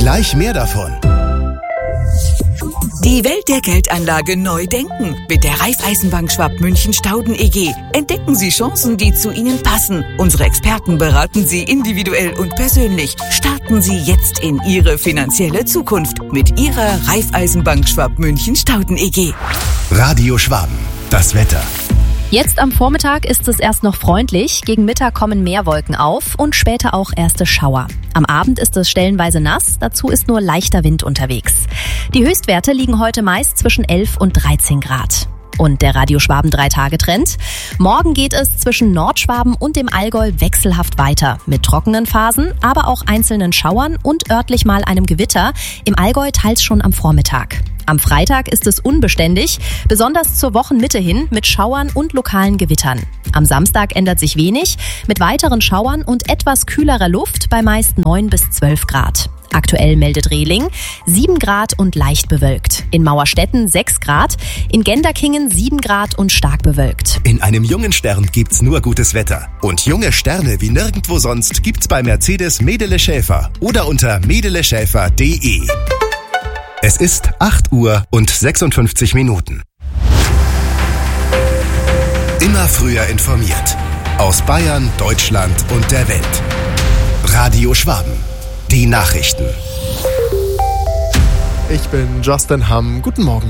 Gleich mehr davon. Die Welt der Geldanlage neu denken. Mit der Raiffeisenbank Schwab-München-Stauden EG. Entdecken Sie Chancen, die zu Ihnen passen. Unsere Experten beraten Sie individuell und persönlich. Starten Sie jetzt in Ihre finanzielle Zukunft mit Ihrer Raiffeisenbank Schwab-München-Stauden EG. Radio Schwaben, das Wetter. Jetzt am Vormittag ist es erst noch freundlich, gegen Mittag kommen mehr Wolken auf und später auch erste Schauer. Am Abend ist es stellenweise nass, dazu ist nur leichter Wind unterwegs. Die Höchstwerte liegen heute meist zwischen 11 und 13 Grad. Und der Radio Schwaben 3-Tage-Trend. Morgen geht es zwischen Nordschwaben und dem Allgäu wechselhaft weiter. Mit trockenen Phasen, aber auch einzelnen Schauern und örtlich mal einem Gewitter. Im Allgäu teils schon am Vormittag. Am Freitag ist es unbeständig, besonders zur Wochenmitte hin mit Schauern und lokalen Gewittern. Am Samstag ändert sich wenig, mit weiteren Schauern und etwas kühlerer Luft bei meist 9 bis 12 Grad. Aktuell meldet Rehling 7 Grad und leicht bewölkt. In Mauerstetten 6 Grad, in Genderkingen 7 Grad und stark bewölkt. In einem jungen Stern gibt's nur gutes Wetter. Und junge Sterne wie nirgendwo sonst gibt's bei Mercedes Medele Schäfer oder unter medeleschäfer.de. Es ist 8 Uhr und 56 Minuten. Immer früher informiert. Aus Bayern, Deutschland und der Welt. Radio Schwaben. Die Nachrichten. Ich bin Justin Hamm. Guten Morgen.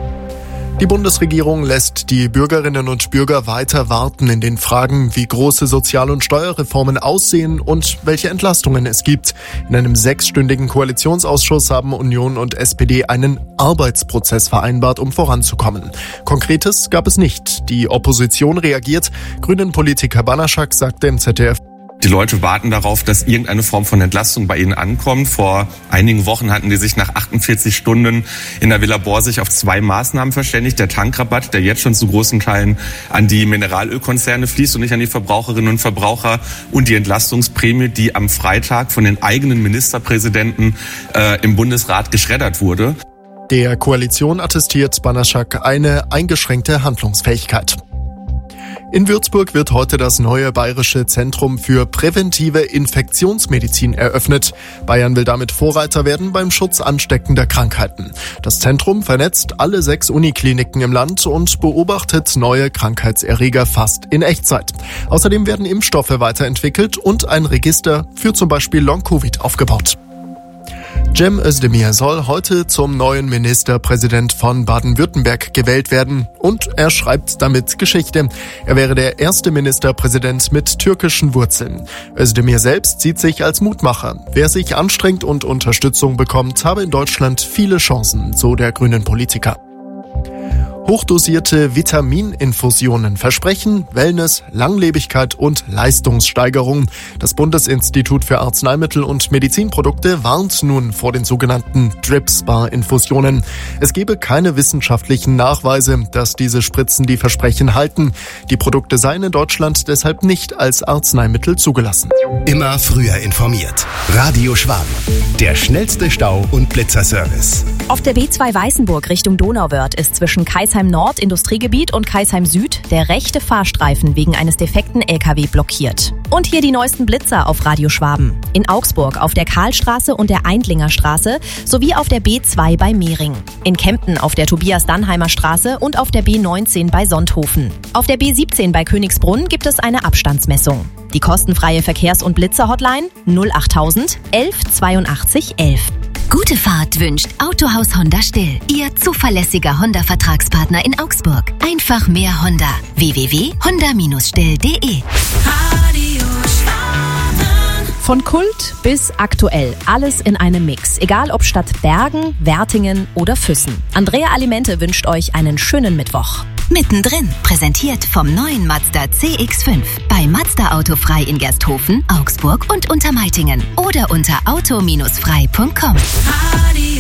Die Bundesregierung lässt die Bürgerinnen und Bürger weiter warten in den Fragen, wie große Sozial- und Steuerreformen aussehen und welche Entlastungen es gibt. In einem 6-stündigen Koalitionsausschuss haben Union und SPD einen Arbeitsprozess vereinbart, um voranzukommen. Konkretes gab es nicht. Die Opposition reagiert. Grünen-Politiker Banaschak sagte im ZDF: Die Leute warten darauf, dass irgendeine Form von Entlastung bei ihnen ankommt. Vor einigen Wochen hatten die sich nach 48 Stunden in der Villa Borsig auf 2 Maßnahmen verständigt. Der Tankrabatt, der jetzt schon zu großen Teilen an die Mineralölkonzerne fließt und nicht an die Verbraucherinnen und Verbraucher. Und die Entlastungsprämie, die am Freitag von den eigenen Ministerpräsidenten im Bundesrat geschreddert wurde. Der Koalition attestiert Banaschak eine eingeschränkte Handlungsfähigkeit. In Würzburg wird heute das neue Bayerische Zentrum für präventive Infektionsmedizin eröffnet. Bayern will damit Vorreiter werden beim Schutz ansteckender Krankheiten. Das Zentrum vernetzt alle 6 Unikliniken im Land und beobachtet neue Krankheitserreger fast in Echtzeit. Außerdem werden Impfstoffe weiterentwickelt und ein Register für zum Beispiel Long-Covid aufgebaut. Cem Özdemir soll heute zum neuen Ministerpräsident von Baden-Württemberg gewählt werden und er schreibt damit Geschichte. Er wäre der erste Ministerpräsident mit türkischen Wurzeln. Özdemir selbst sieht sich als Mutmacher. Wer sich anstrengt und Unterstützung bekommt, habe in Deutschland viele Chancen, so der grünen Politiker. Hochdosierte Vitamininfusionen versprechen Wellness, Langlebigkeit und Leistungssteigerung. Das Bundesinstitut für Arzneimittel und Medizinprodukte warnt nun vor den sogenannten Drip-Spar-Infusionen. Es gebe keine wissenschaftlichen Nachweise, dass diese Spritzen die Versprechen halten. Die Produkte seien in Deutschland deshalb nicht als Arzneimittel zugelassen. Immer früher informiert. Radio Schwaben. Der schnellste Stau- und Blitzerservice. Auf der B2 Weißenburg Richtung Donauwörth ist zwischen Kaisheim Nord Industriegebiet und Kaisheim Süd der rechte Fahrstreifen wegen eines defekten LKW blockiert. Und hier die neuesten Blitzer auf Radio Schwaben. In Augsburg auf der Karlstraße und der Eindlinger Straße sowie auf der B2 bei Mehring. In Kempten auf der Tobias-Dannheimer Straße und auf der B19 bei Sonthofen. Auf der B17 bei Königsbrunn gibt es eine Abstandsmessung. Die kostenfreie Verkehrs- und Blitzer-Hotline 08000 11 82 11. Gute Fahrt wünscht Autohaus Honda Still, Ihr zuverlässiger Honda-Vertragspartner in Augsburg. Einfach mehr Honda. www.honda-still.de. Von Kult bis aktuell, alles in einem Mix. Egal ob Stadt Bergen, Wertingen oder Füssen. Andrea Alimente wünscht euch einen schönen Mittwoch. Mittendrin, präsentiert vom neuen Mazda CX-5. Bei Mazda Autofrei in Gersthofen, Augsburg und Untermeitingen. Oder unter auto-frei.com.